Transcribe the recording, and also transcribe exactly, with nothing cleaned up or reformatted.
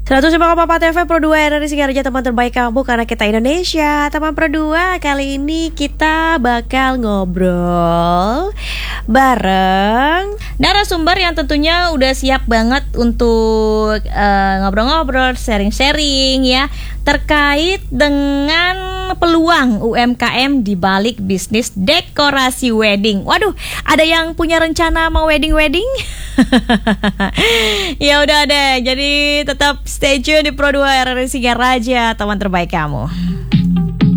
seratus lima koma empat F M Pro dua R R I Singaraja, teman terbaik kamu karena kita Indonesia. Teman Pro dua, kali ini kita bakal ngobrol bareng narasumber yang tentunya udah siap banget untuk uh, ngobrol-ngobrol, sharing-sharing ya, terkait dengan peluang U M K M di balik bisnis dekorasi wedding. Waduh, ada yang punya rencana mau wedding-wedding? Ya udah deh, jadi tetap stay tune di Pro dua R R I Singaraja, teman terbaik kamu.